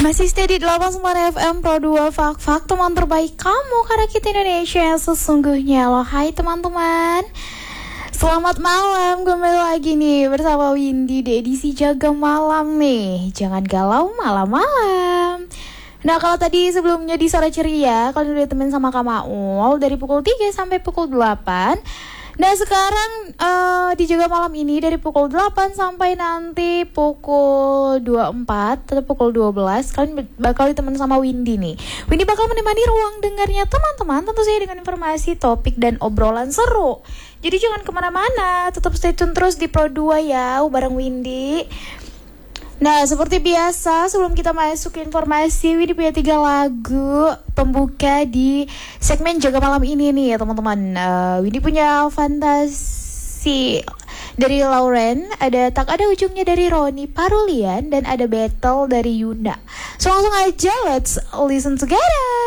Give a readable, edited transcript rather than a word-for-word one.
Masih stay di 89 FM Pro 2 Fak teman terbaik kamu, karena kita Indonesia yang sesungguhnya. Loh, hai teman-teman, selamat malam. Kembali lagi nih bersama Windy di edisi Jaga Malam nih. Jangan galau malam-malam. Nah, kalau tadi sebelumnya di Sore Ceria kalian udah temen sama Kak Maul dari pukul 3 sampai pukul 8. Nah, sekarang di Jaga Malam ini dari pukul 8 sampai nanti pukul 24 atau pukul 12 kalian bakal ditemen sama Windy nih. Windy bakal menemani ruang dengarnya teman-teman, tentu saja dengan informasi, topik, dan obrolan seru. Jadi jangan kemana-mana, tetap stay tune terus di Pro 2 ya, bareng Windy. Nah, seperti biasa sebelum kita masuk ke informasi, Windy punya 3 lagu pembuka di segmen Jaga Malam ini nih ya teman-teman. Windy punya Fantasi dari Lauren, ada Tak Ada Ujungnya dari Roni Parulian, dan ada Battle dari Yunda. So langsung aja, let's listen together.